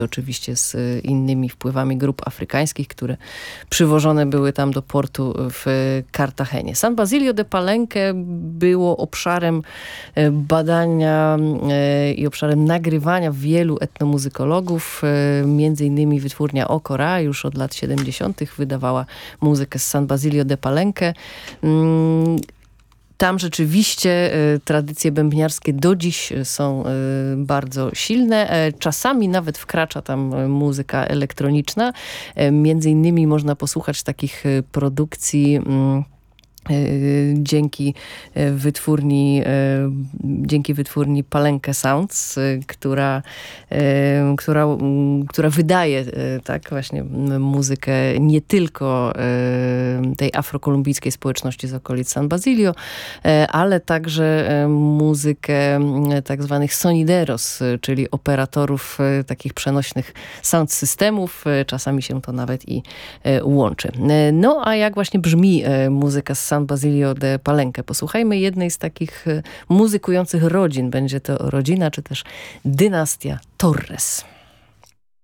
oczywiście z innymi wpływami grup afrykańskich, które przywożone były tam do portu w Cartagenie. San Basilio de Palenque było obszarem badania i obszarem nagrywania wielu etnomuzykologów. Między innymi wytwórnia Okora już od lat 70. wydawała muzykę z San Basilio de Palenque. Tam rzeczywiście tradycje bębniarskie do dziś są bardzo silne. Czasami nawet wkracza tam muzyka elektroniczna. Między innymi można posłuchać takich produkcji dzięki wytwórni Palenque Sounds, która wydaje tak właśnie muzykę nie tylko tej afrokolumbijskiej społeczności z okolic San Basilio, ale także muzykę tak zwanych sonideros, czyli operatorów takich przenośnych sound systemów. Czasami się to nawet i łączy. No a jak właśnie brzmi muzyka z San Basilio de Palenque? Posłuchajmy jednej z takich muzykujących rodzin. Będzie to rodzina, czy też dynastia Torres.